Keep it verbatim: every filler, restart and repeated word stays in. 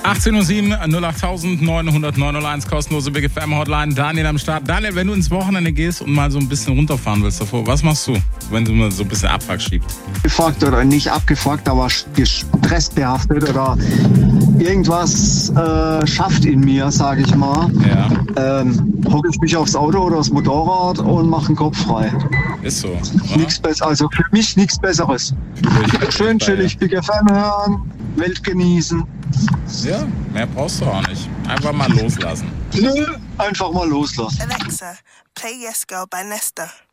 achtzehn Uhr sieben, null acht neun null null neun null eins, kostenlose Big F M Hotline. Daniel am Start. Daniel, wenn du ins Wochenende gehst und mal so ein bisschen runterfahren willst davor, was machst du, wenn du mal so ein bisschen Abfuck schiebst? Abgefuckt oder nicht abgefuckt, aber gestresst behaftet oder irgendwas äh, schafft in mir, sage ich mal. Ja. Ähm, hocke ich mich aufs Auto oder aufs Motorrad und mache den Kopf frei. Ist so. Nichts Besseres, also für mich nichts Besseres. Schön chillig, Big F M hören, Welt genießen. Ja, mehr brauchst du auch nicht. Einfach mal loslassen. Nö, einfach mal loslassen. Alexa, play Yes Girl by Nesta.